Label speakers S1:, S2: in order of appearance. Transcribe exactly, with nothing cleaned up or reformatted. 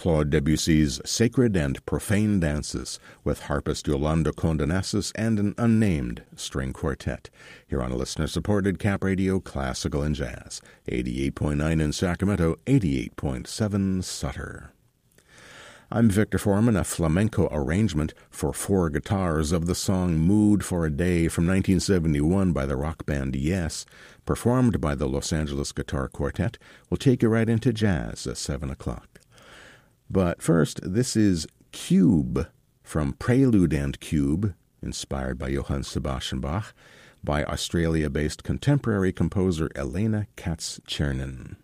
S1: Claude Debussy's Sacred and Profane Dances with harpist Yolanda Condonasis and an unnamed string quartet. Here on a listener-supported Cap Radio Classical and Jazz, eighty-eight point nine in Sacramento, eighty-eight point seven Sutter. I'm Victor Foreman, a flamenco arrangement for four guitars of the song Mood for a Day from nineteen seventy-one by the rock band Yes, performed by the Los Angeles Guitar Quartet, will take you right into jazz at seven o'clock. But first, this is Cube from Prelude and Cube, inspired by Johann Sebastian Bach, by Australia-based contemporary composer Elena Katz-Chernin.